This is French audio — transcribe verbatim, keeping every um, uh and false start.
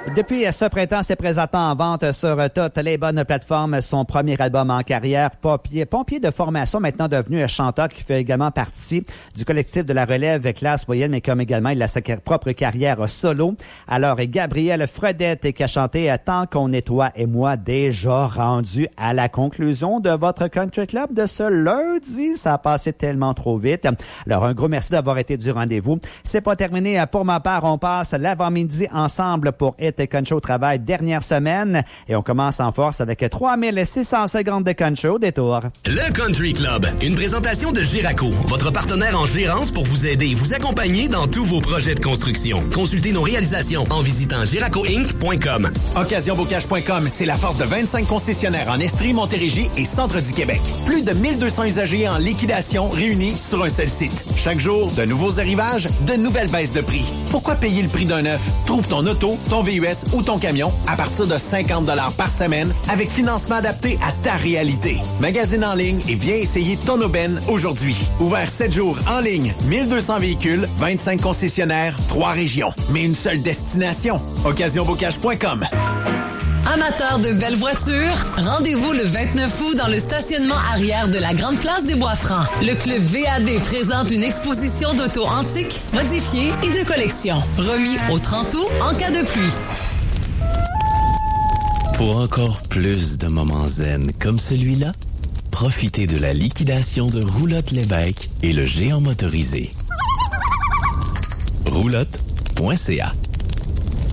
Depuis ce printemps, c'est présentement en vente sur toutes les bonnes plateformes. Son premier album en carrière, pompier, pompier de formation, maintenant devenu un chanteur qui fait également partie du collectif de la relève classe moyenne, mais comme également il a sa propre carrière solo. Alors, Gabriel Fredette qui a chanté « Tant qu'on est toi et moi », déjà rendu à la conclusion de votre Country Club de ce lundi. Ça a passé tellement trop vite. Alors, un gros merci d'avoir été du rendez-vous. C'est pas terminé. Pour ma part, on passe l'avant-midi ensemble pour Hit Country au travail dernière semaine. Et on commence en force avec trois mille six cents secondes de Country au détour. Le Country Club, une présentation de Géraco, votre partenaire en gérance pour vous aider et vous accompagner dans tous vos projets de construction. Consultez nos réalisations en visitant géraco inc point com. occasion bocage point com, c'est la force de vingt-cinq concessionnaires en Estrie, Montérégie et centre du Québec. Plus de mille deux cents usagers en liquidation réunis sur un seul site. Chaque jour, de nouveaux arrivages, de nouvelles baisses de prix. Pourquoi payer le prix d'un neuf? Trouve ton auto, ton V U S ou ton camion à partir de cinquante dollars par semaine avec financement adapté à ta réalité. Magasine en ligne et viens essayer ton aubaine aujourd'hui. Ouvert sept jours en ligne, mille deux cents véhicules, vingt-cinq concessionnaires, trois régions. Mais une seule destination. occasion bocage point com. Amateurs de belles voitures, rendez-vous le vingt-neuf août dans le stationnement arrière de la Grande Place des Bois-Francs. Le club V A D présente une exposition d'autos antiques, modifiées et de collection. Remis au trente août en cas de pluie. Pour encore plus de moments zen comme celui-là, profitez de la liquidation de Roulotte Lévesque et le géant motorisé. roulotte point c a